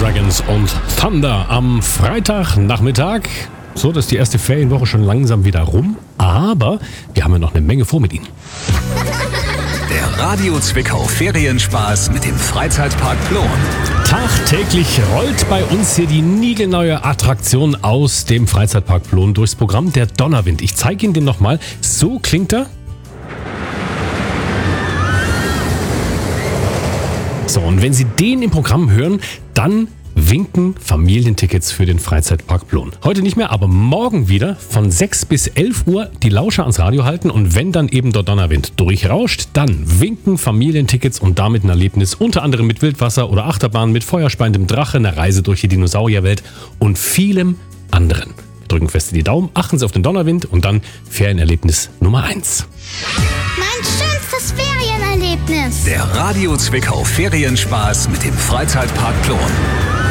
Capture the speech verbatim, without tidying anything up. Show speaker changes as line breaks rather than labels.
Dragons und Thunder am Freitagnachmittag. So, das ist die erste Ferienwoche schon langsam wieder rum, aber wir haben ja noch eine Menge vor mit Ihnen.
Der Radio Zwickau Ferienspaß mit dem Freizeitpark Plon.
Tagtäglich rollt bei uns hier die niegelneue Attraktion aus dem Freizeitpark Plon durchs Programm, der Donnerwind. Ich zeige Ihnen den nochmal. So klingt er. So, und wenn Sie den im Programm hören, dann winken Familientickets für den Freizeitpark Plon. Heute nicht mehr, aber morgen wieder von sechs bis elf Uhr die Lauscher ans Radio halten und wenn dann eben der Donnerwind durchrauscht, dann winken Familientickets und damit ein Erlebnis unter anderem mit Wildwasser oder Achterbahn, mit feuerspeiendem Drache, einer Reise durch die Dinosaurierwelt und vielem anderen. Wir drücken fest die Daumen, achten Sie auf den Donnerwind und dann Ferienerlebnis Nummer eins.
Mein schönstes Ferienerlebnis.
Der Radio Zwickau Ferienspaß mit dem Freizeitpark Plon.